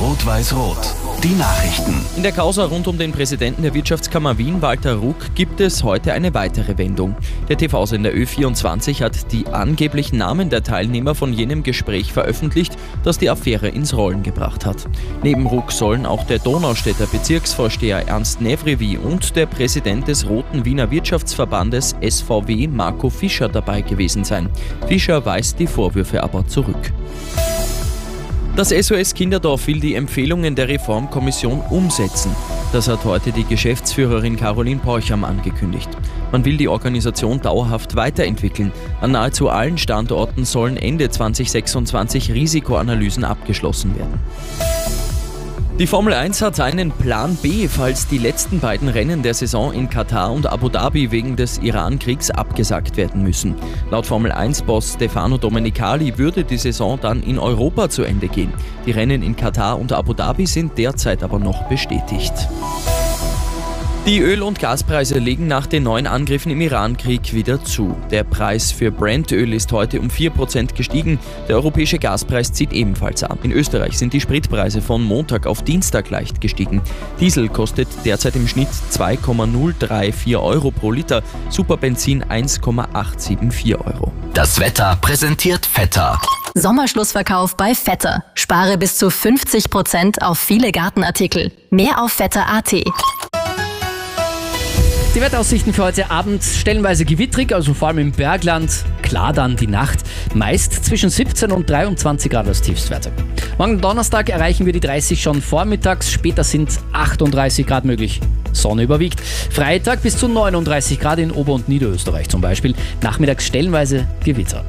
Rot-Weiß-Rot. Die Nachrichten. In der Causa rund um den Präsidenten der Wirtschaftskammer Wien, Walter Ruck, gibt es heute eine weitere Wendung. Der TV-Sender Ö24 hat die angeblichen Namen der Teilnehmer von jenem Gespräch veröffentlicht, das die Affäre ins Rollen gebracht hat. Neben Ruck sollen auch der Donaustädter Bezirksvorsteher Ernst Nevrevi und der Präsident des Roten Wiener Wirtschaftsverbandes SVW Marco Fischer dabei gewesen sein. Fischer weist die Vorwürfe aber zurück. Das SOS Kinderdorf will die Empfehlungen der Reformkommission umsetzen. Das hat heute die Geschäftsführerin Caroline Porcham angekündigt. Man will die Organisation dauerhaft weiterentwickeln. An nahezu allen Standorten sollen Ende 2026 Risikoanalysen abgeschlossen werden. Die Formel 1 hat einen Plan B, falls die letzten beiden Rennen der Saison in Katar und Abu Dhabi wegen des Iran-Kriegs abgesagt werden müssen. Laut Formel 1-Boss Stefano Domenicali würde die Saison dann in Europa zu Ende gehen. Die Rennen in Katar und Abu Dhabi sind derzeit aber noch bestätigt. Die Öl- und Gaspreise legen nach den neuen Angriffen im Iran-Krieg wieder zu. Der Preis für Brent-Öl ist heute um 4% gestiegen. Der europäische Gaspreis zieht ebenfalls an. In Österreich sind die Spritpreise von Montag auf Dienstag leicht gestiegen. Diesel kostet derzeit im Schnitt 2,034 Euro pro Liter, Superbenzin 1,874 Euro. Das Wetter präsentiert Vetter. Sommerschlussverkauf bei Vetter. Spare bis zu 50% auf viele Gartenartikel. Mehr auf vetter.at. Die Wetteraussichten für heute Abend: stellenweise gewittrig, also vor allem im Bergland. Klar dann die Nacht, meist zwischen 17 und 23 Grad als Tiefstwerte. Morgen Donnerstag erreichen wir die 30 schon vormittags, später sind 38 Grad möglich. Sonne überwiegt. Freitag bis zu 39 Grad in Ober- und Niederösterreich zum Beispiel. Nachmittags stellenweise Gewitter.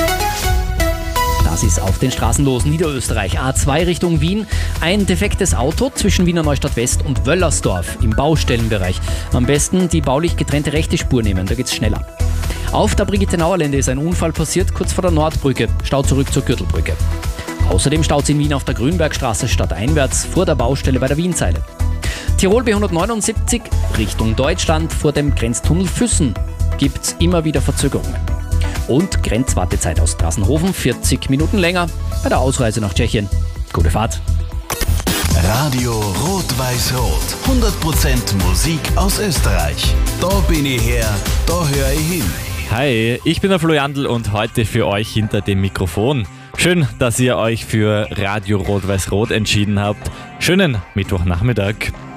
Das ist auf den Straßen los. Niederösterreich, A2 Richtung Wien. Ein defektes Auto zwischen Wiener Neustadt West und Wöllersdorf im Baustellenbereich. Am besten die baulich getrennte rechte Spur nehmen, da geht's schneller. Auf der Brigitte-Nauer-Lände ist ein Unfall passiert, kurz vor der Nordbrücke. Stau zurück zur Gürtelbrücke. Außerdem staut es in Wien auf der Grünbergstraße stadteinwärts vor der Baustelle bei der Wienzeile. Tirol B179 Richtung Deutschland vor dem Grenztunnel Füssen gibt's immer wieder Verzögerungen. Und Grenzwartezeit aus Drassenhofen 40 Minuten länger bei der Ausreise nach Tschechien. Gute Fahrt. Radio Rot-Weiß-Rot. 100% Musik aus Österreich. Da bin ich her, da höre ich hin. Hi, ich bin der Flo Jandl und heute für euch hinter dem Mikrofon. Schön, dass ihr euch für Radio Rot-Weiß-Rot entschieden habt. Schönen Mittwochnachmittag.